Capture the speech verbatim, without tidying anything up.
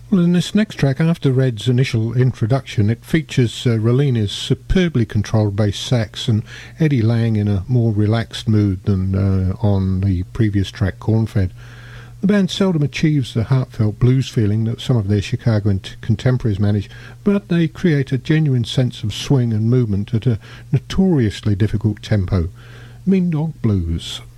Well, in this next track, after Red's initial introduction, it features uh, Relina's superbly controlled bass sax and Eddie Lang in a more relaxed mood than uh, on the previous track, Cornfed. The band seldom achieves the heartfelt blues feeling that some of their Chicago contemporaries manage, but they create a genuine sense of swing and movement at a notoriously difficult tempo. Mean Dog Blues.